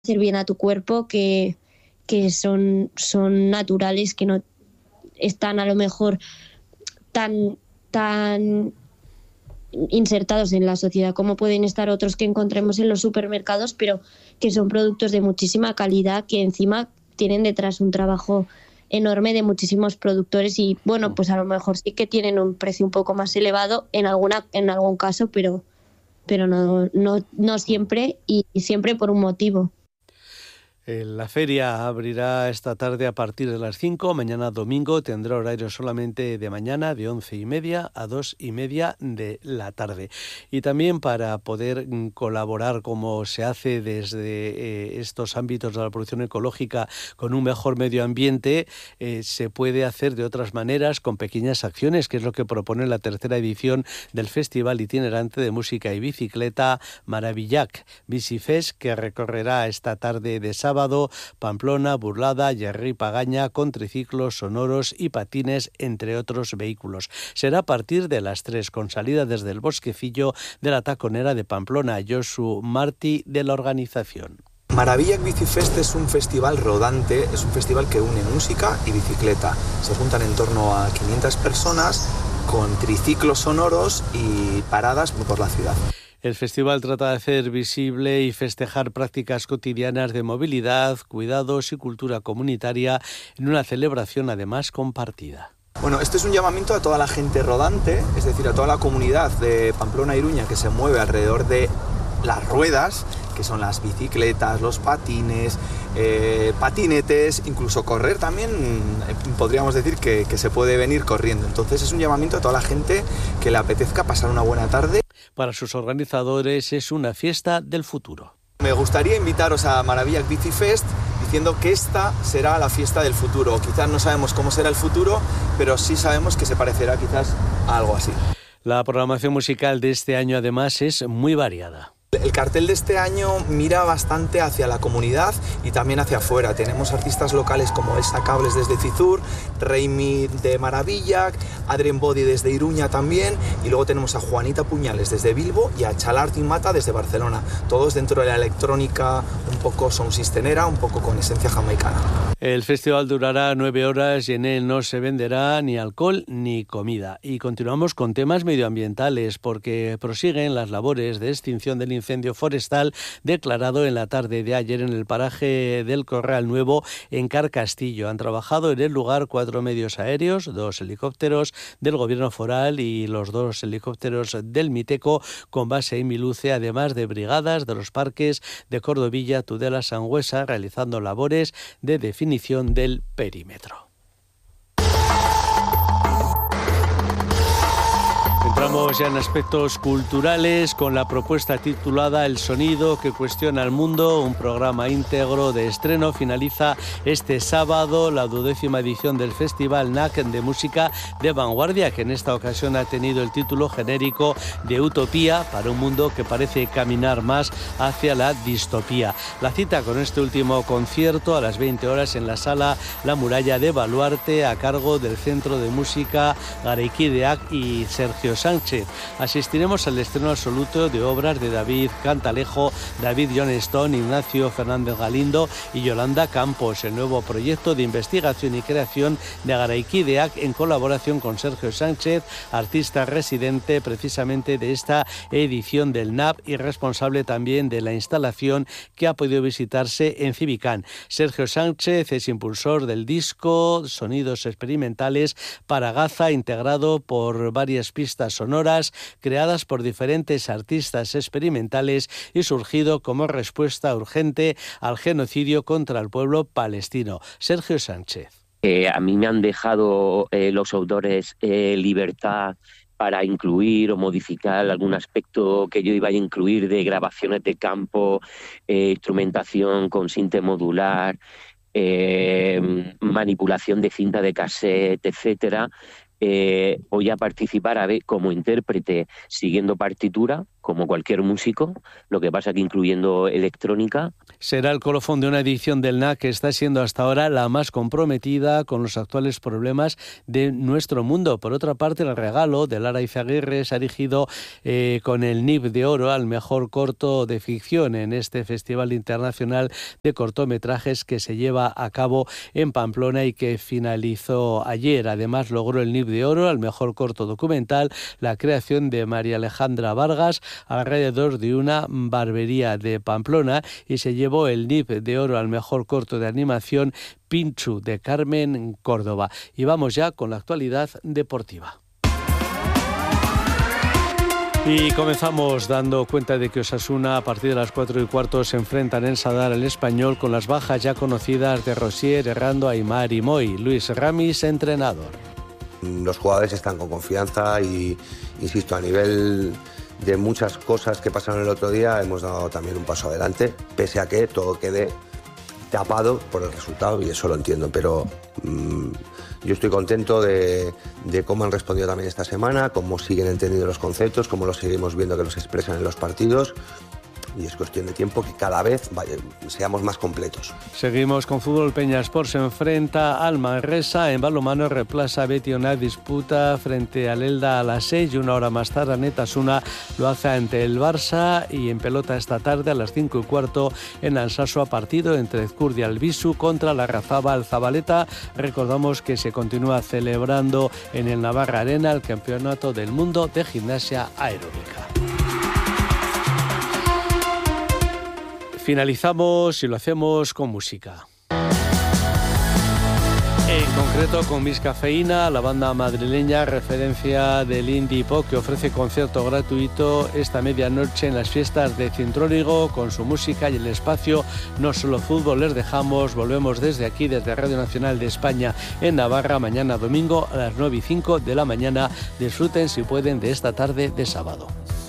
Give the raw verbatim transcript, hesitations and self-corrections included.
hacer bien a tu cuerpo, que, que son, son naturales, que no están a lo mejor tan, tan insertados en la sociedad como pueden estar otros que encontremos en los supermercados, pero que son productos de muchísima calidad, que encima tienen detrás un trabajo enorme de muchísimos productores y bueno, pues a lo mejor sí que tienen un precio un poco más elevado en alguna en algún caso, pero pero no no no siempre y siempre por un motivo. La feria abrirá esta tarde a partir de las cinco. Mañana domingo tendrá horario solamente de mañana, de once y media a dos y media de la tarde. Y también para poder colaborar, como se hace desde eh, estos ámbitos de la producción ecológica, con un mejor medio ambiente, eh, se puede hacer de otras maneras, con pequeñas acciones, que es lo que propone la tercera edición del Festival Itinerante de Música y Bicicleta Maravillac Bicifest, que recorrerá esta tarde de sábado Sábado, Pamplona, Burlada, Yerri, Pagaña, con triciclos, sonoros y patines, entre otros vehículos. Será a partir de las tres, con salida desde el Bosquecillo de la Taconera de Pamplona. Josu Martí, de la organización. Maravillac Bicifest es un festival rodante, es un festival que une música y bicicleta. Se juntan en torno a quinientas personas con triciclos sonoros y paradas por la ciudad. El festival trata de hacer visible y festejar prácticas cotidianas de movilidad, cuidados y cultura comunitaria en una celebración además compartida. Bueno, este es un llamamiento a toda la gente rodante, es decir, a toda la comunidad de Pamplona e Iruña que se mueve alrededor de las ruedas, que son las bicicletas, los patines, eh, patinetes, incluso correr también, eh, podríamos decir que, que se puede venir corriendo. Entonces es un llamamiento a toda la gente que le apetezca pasar una buena tarde. Para sus organizadores es una fiesta del futuro. Me gustaría invitaros a Maravillac Bicifest diciendo que esta será la fiesta del futuro. Quizás no sabemos cómo será el futuro, pero sí sabemos que se parecerá quizás a algo así. La programación musical de este año además es muy variada. El cartel de este año mira bastante hacia la comunidad y también hacia afuera. Tenemos artistas locales como Elsa Cables desde Cizur, Reimi de Maravillac, Adrien Body desde Iruña también, y luego tenemos a Juanita Puñales desde Bilbo y a Chalartin Mata desde Barcelona. Todos dentro de la electrónica un poco soundsystemenera, un poco con esencia jamaicana. El festival durará nueve horas y en él no se venderá ni alcohol ni comida. Y continuamos con temas medioambientales porque prosiguen las labores de extinción del incendio forestal declarado en la tarde de ayer en el paraje del Corral Nuevo en Carcastillo. Han trabajado en el lugar cuatro medios aéreos, dos helicópteros del gobierno foral y los dos helicópteros del Miteco con base en Miluce, además de brigadas de los parques de Cordovilla, Tudela, Sangüesa, realizando labores de definición del perímetro. Entramos ya en aspectos culturales con la propuesta titulada El sonido que cuestiona el mundo, un programa íntegro de estreno. Finaliza este sábado la duodécima edición del Festival N A C de Música de Vanguardia, que en esta ocasión ha tenido el título genérico de Utopía para un mundo que parece caminar más hacia la distopía. La cita con este último concierto a las veinte horas en la sala La Muralla de Baluarte, a cargo del Centro de Música Garaikideak y Sergio Sánchez. Asistiremos al estreno absoluto de obras de David Cantalejo, David John Stone, Ignacio Fernández Galindo y Yolanda Campos, el nuevo proyecto de investigación y creación de Garaikideak en colaboración con Sergio Sánchez, artista residente precisamente de esta edición del N A B y responsable también de la instalación que ha podido visitarse en Civicán. Sergio Sánchez es impulsor del disco Sonidos Experimentales para Gaza, integrado por varias pistas sonoras creadas por diferentes artistas experimentales y surgido como respuesta urgente al genocidio contra el pueblo palestino. Sergio Sánchez. Eh, a mí me han dejado eh, los autores eh, libertad para incluir o modificar algún aspecto que yo iba a incluir de grabaciones de campo, eh, instrumentación con sinte modular, eh, manipulación de cinta de cassette, etcétera. Eh, voy a participar a ver, como intérprete siguiendo partitura como cualquier músico, lo que pasa que incluyendo electrónica. Será el colofón de una edición del N A C que está siendo hasta ahora la más comprometida con los actuales problemas de nuestro mundo. Por otra parte, el regalo de Lara Izaguirre se ha dirigido eh, con el N I B de oro al mejor corto de ficción en este Festival Internacional de Cortometrajes que se lleva a cabo en Pamplona y que finalizó ayer. Además, logró el N I B de oro al mejor corto documental la creación de María Alejandra Vargas alrededor de una barbería de Pamplona y se llevó el N I B de oro al mejor corto de animación Pinchu de Carmen Córdoba. Y vamos ya con la actualidad deportiva. Y comenzamos dando cuenta de que Osasuna a partir de las cuatro y cuarto se enfrentan en Sadar al Español con las bajas ya conocidas de Rosier, Errando, Aimar y Moy. Luis Ramis, entrenador. Los jugadores están con confianza y, insisto, a nivel de muchas cosas que pasaron el otro día hemos dado también un paso adelante, pese a que todo quede tapado por el resultado, y eso lo entiendo, pero mmm, yo estoy contento de, de cómo han respondido también esta semana, cómo siguen entendiendo los conceptos, cómo los seguimos viendo que los expresan en los partidos. Y es cuestión de tiempo que cada vez vaya, seamos más completos. Seguimos con fútbol. Peñasport se enfrenta al Manresa. En balonmano reemplaza Beti una disputa frente al Elda a las seis y una hora más tarde Netasuna lo hace ante el Barça. Y en pelota esta tarde a las cinco y cuarto en Ansasua, partido entre Ezcurdia Albisu contra la Razabal Zabaleta. Recordamos que se continúa celebrando en el Navarra Arena el Campeonato del Mundo de Gimnasia Aeróbica. Finalizamos y lo hacemos con música. En concreto con Miss Cafeína, la banda madrileña referencia del indie pop que ofrece concierto gratuito esta medianoche en las fiestas de Cintrónigo con su música y el espacio No Solo Fútbol. Les dejamos, volvemos desde aquí, desde Radio Nacional de España en Navarra, mañana domingo a las nueve y cinco de la mañana. Disfruten si pueden de esta tarde de sábado.